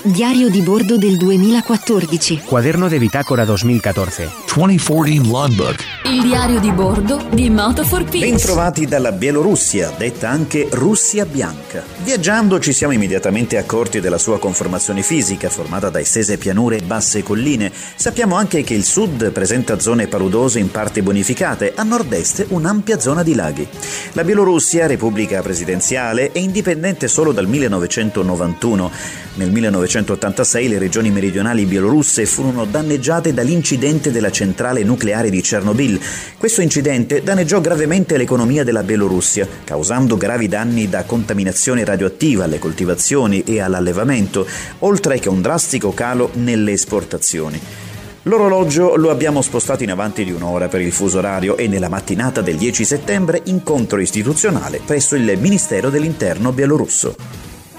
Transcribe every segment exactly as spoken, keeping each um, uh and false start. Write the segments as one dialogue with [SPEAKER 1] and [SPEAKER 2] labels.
[SPEAKER 1] Diario di bordo del duemilaquattordici.
[SPEAKER 2] Cuaderno de bitácora duemilaquattordici.
[SPEAKER 3] duemilaquattordici Logbook.
[SPEAKER 4] Il diario di bordo di Moto for Peace.
[SPEAKER 5] Bentrovati dalla Bielorussia, detta anche Russia bianca. Viaggiando ci siamo immediatamente accorti della sua conformazione fisica, formata da estese pianure e basse colline. Sappiamo anche che il sud presenta zone paludose in parte bonificate, a nord-est un'ampia zona di laghi. La Bielorussia, repubblica presidenziale, è indipendente solo dal millenovecentonovantuno. Nel millenovecentottantasei le regioni meridionali bielorusse furono danneggiate dall'incidente della centrale nucleare di Chernobyl. Questo incidente danneggiò gravemente l'economia della Bielorussia, causando gravi danni da contaminazione radioattiva alle coltivazioni e all'allevamento, oltre che un drastico calo nelle esportazioni. L'orologio lo abbiamo spostato in avanti di un'ora per il fuso orario e nella mattinata del dieci settembre incontro istituzionale presso il Ministero dell'Interno bielorusso.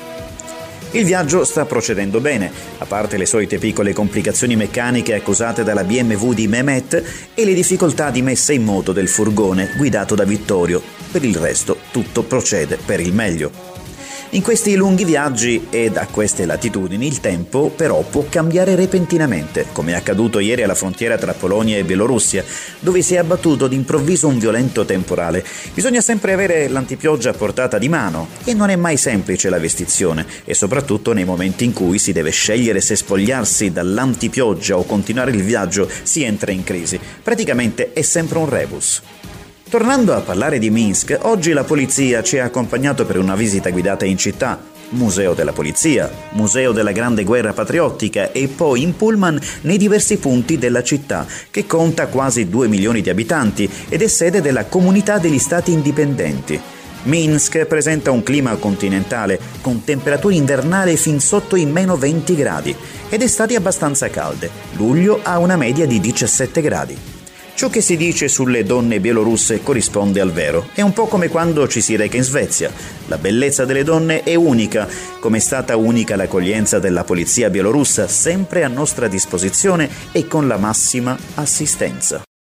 [SPEAKER 5] Il viaggio sta procedendo bene, a parte le solite piccole complicazioni meccaniche accusate dalla B M W di Mehmet e le difficoltà di messa in moto del furgone guidato da Vittorio. Per il resto tutto procede per il meglio. In questi lunghi viaggi ed a queste latitudini il tempo però può cambiare repentinamente, come è accaduto ieri alla frontiera tra Polonia e Bielorussia, dove si è abbattuto d'improvviso un violento temporale. Bisogna sempre avere l'antipioggia a portata di mano e non è mai semplice la vestizione, e soprattutto nei momenti in cui si deve scegliere se spogliarsi dall'antipioggia o continuare il viaggio si entra in crisi. Praticamente è sempre un rebus. Tornando a parlare di Minsk, oggi la polizia ci ha accompagnato per una visita guidata in città, Museo della Polizia, Museo della Grande Guerra Patriottica e poi in pullman nei diversi punti della città, che conta quasi due milioni di abitanti ed è sede della Comunità degli Stati Indipendenti. Minsk presenta un clima continentale, con temperature invernali fin sotto i meno venti gradi ed estati abbastanza calde. Luglio ha una media di diciassette gradi. Ciò che si dice sulle donne bielorusse corrisponde al vero. È un po' come quando ci si reca in Svezia. La bellezza delle donne è unica, come è stata unica l'accoglienza della polizia bielorussa, sempre a nostra disposizione e con la massima assistenza.